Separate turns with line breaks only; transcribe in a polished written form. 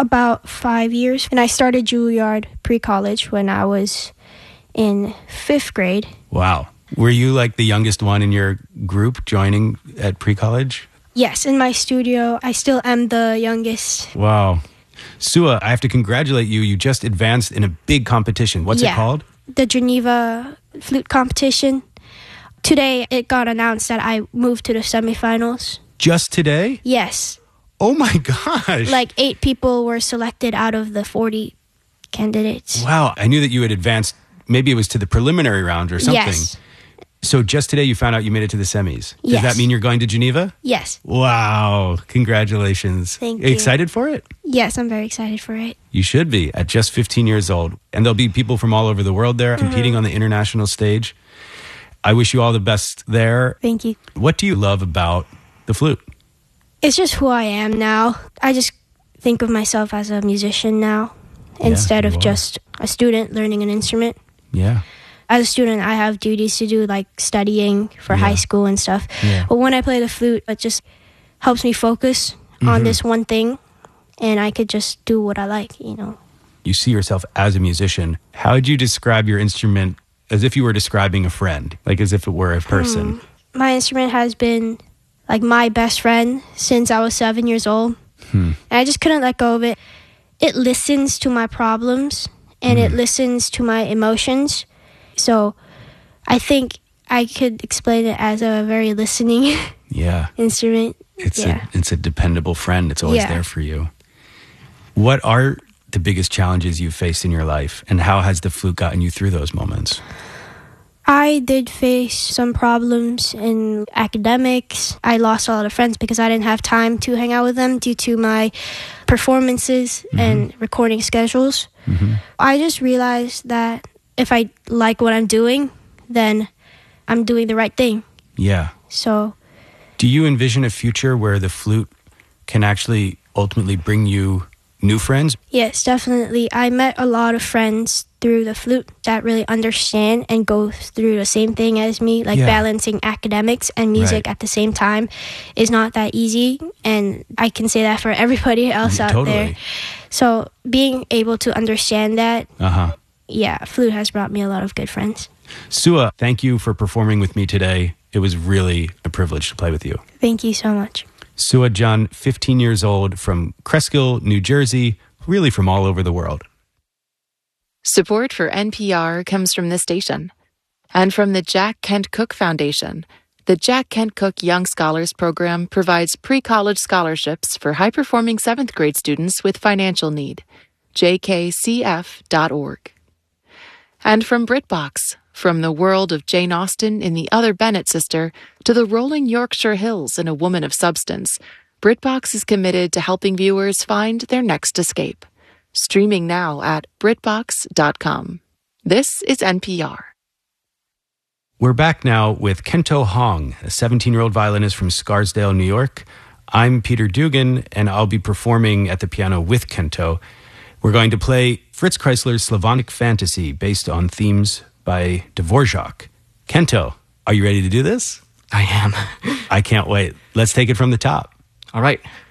About 5 years. And I started Juilliard pre-college when I was in 5th grade.
Wow. Were you like the youngest one in your group joining at pre-college?
Yes, in my studio, I still am the youngest.
Wow. Sua, I have to congratulate you. You just advanced in a big competition. What's it called?
The Geneva Flute Competition. Today, it got announced that I moved to the semifinals.
Just today?
Yes.
Oh my gosh.
Like 8 people were selected out of the 40 candidates.
Wow. I knew that you had advanced. Maybe it was to the preliminary round or something.
Yes.
So just today you found out you made it to the semis. Does
Yes.
that mean you're going to Geneva?
Yes.
Wow. Congratulations.
Thank you.
Excited for it?
Yes, I'm very excited for it.
You should be at just 15 years old. And there'll be people from all over the world there competing on the international stage. I wish you all the best there.
Thank you.
What do you love about the flute?
It's just who I am now. I just think of myself as a musician now instead of
you are.
just a student learning an instrument.
Yeah.
As a student, I have duties to do, like studying for high school and stuff.
Yeah.
But when I play the flute, it just helps me focus on this one thing, and I could just do what I like, you know.
You see yourself as a musician. How would you describe your instrument as if you were describing a friend, like as if it were a person?
My instrument has been like my best friend since I was 7 years old. And I just couldn't let go of it. It listens to my problems, and it listens to my emotions. So I think I could explain it as a very listening instrument.
It's a dependable friend. It's always
Yeah.
there for you. What are the biggest challenges you've faced in your life, and how has the flute gotten you through those moments?
I did face some problems in academics. I lost a lot of friends because I didn't have time to hang out with them due to my performances and recording schedules. I just realized that if I like what I'm doing, then I'm doing the right thing.
Yeah.
So,
Do you envision a future where the flute can actually ultimately bring you new friends?
yes, definitely. I met a lot of friends through the flute that really understand and go through the same thing as me, like balancing academics and music at the same time is not that easy. And I can say that for everybody else out there. So being able to understand that, flute has brought me a lot of good friends.
Sua, thank you for performing with me today. It was really a privilege to play with you.
Thank you so much.
Sua Jun, 15 years old, from Cresskill, New Jersey, really from all over the world.
Support for NPR comes from this station and from the Jack Kent Cooke Foundation. The Jack Kent Cooke Young Scholars Program provides pre-college scholarships for high-performing 7th grade students with financial need. jkcf.org. And from BritBox, from the world of Jane Austen in The Other Bennet Sister to the rolling Yorkshire Hills in A Woman of Substance, BritBox is committed to helping viewers find their next escape. Streaming now at BritBox.com. This is NPR.
We're back now with Kento Hong, a 17-year-old violinist from Scarsdale, New York. I'm Peter Dugan, and I'll be performing at the piano with Kento. We're going to play Fritz Kreisler's Slavonic Fantasy, based on themes by Dvorak. Kento, are you ready to do this?
I am.
I can't wait. Let's take it from the top.
All right.